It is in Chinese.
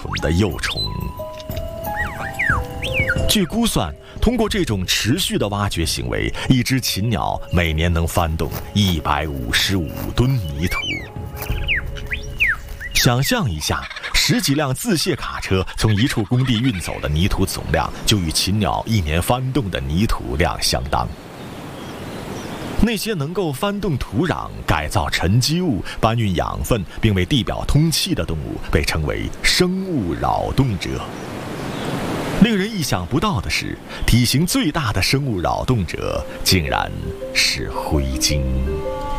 虫的幼虫。据估算，通过这种持续的挖掘行为，一只禽鸟每年能翻动155吨泥土。想象一下，10几辆自卸卡车从一处工地运走的泥土总量，就与禽鸟一年翻动的泥土量相当。那些能够翻动土壤、改造沉积物、搬运养分，并为地表通气的动物，被称为生物扰动者。令人意想不到的是，体型最大的生物扰动者竟然是灰鲸。